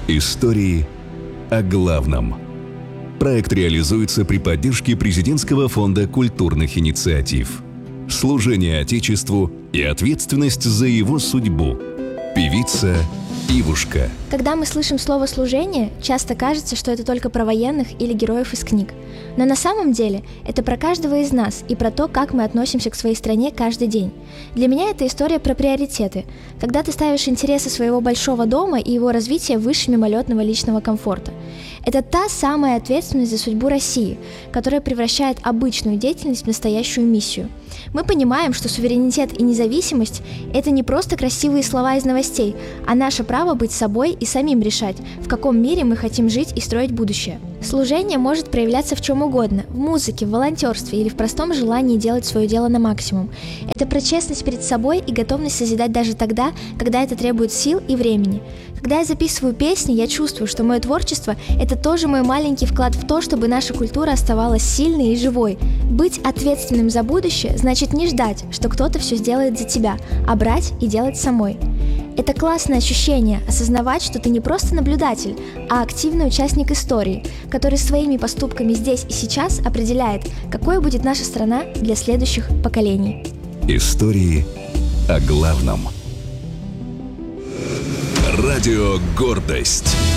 Истории о главном. Проект реализуется при поддержке Президентского фонда культурных инициатив. Служение Отечеству и ответственность за его судьбу. Певица Ивушка. Когда мы слышим слово «служение», часто кажется, что это только про военных или героев из книг. Но на самом деле это про каждого из нас и про то, как мы относимся к своей стране каждый день. Для меня это история про приоритеты. Когда ты ставишь интересы своего большого дома и его развитие выше мимолетного личного комфорта. Это та самая ответственность за судьбу России, которая превращает обычную деятельность в настоящую миссию. Мы понимаем, что суверенитет и независимость – это не просто красивые слова из новостей, а наше право быть собой и самим решать, в каком мире мы хотим жить и строить будущее. Служение может проявляться в чем угодно – в музыке, в волонтерстве или в простом желании делать свое дело на максимум. Это про честность перед собой и готовность созидать даже тогда, когда это требует сил и времени. Когда я записываю песни, я чувствую, что мое творчество – это тоже мой маленький вклад в то, чтобы наша культура оставалась сильной и живой. Быть ответственным за будущее значит не ждать, что кто-то все сделает за тебя, а брать и делать самой. Это классное ощущение – осознавать, что ты не просто наблюдатель, а активный участник истории, который своими поступками здесь и сейчас определяет, какой будет наша страна для следующих поколений. Истории о главном. Радио «Гордость».